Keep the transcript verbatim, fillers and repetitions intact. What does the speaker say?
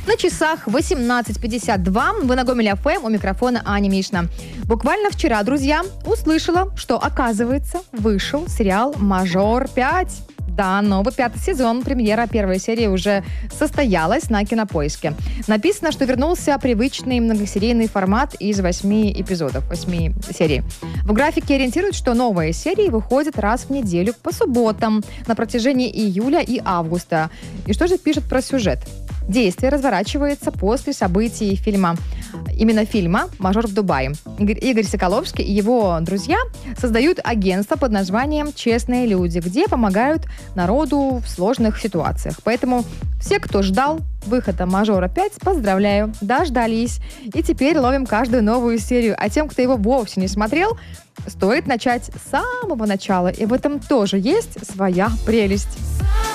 На часах восемнадцать пятьдесят два. Вы на Гомель эф эм, у микрофона Аня Мишна. Буквально вчера, друзья, услышала, что, оказывается, вышел сериал «Мажор пять». Да, новый пятый сезон, премьера первой серии уже состоялась на Кинопоиске. Написано, что вернулся привычный многосерийный формат из восьми эпизодов, восьми серий. В графике ориентируют, что новые серии выходят раз в неделю по субботам на протяжении июля и августа. И что же пишет про сюжет? Действие разворачивается после событий фильма, именно фильма «Мажор в Дубае». Игорь, Игорь Соколовский и его друзья создают агентство под названием «Честные люди», где помогают народу в сложных ситуациях. Поэтому все, кто ждал выхода «Мажора пять», поздравляю, дождались. И теперь ловим каждую новую серию. А тем, кто его вовсе не смотрел, стоит начать с самого начала. И в этом тоже есть своя прелесть.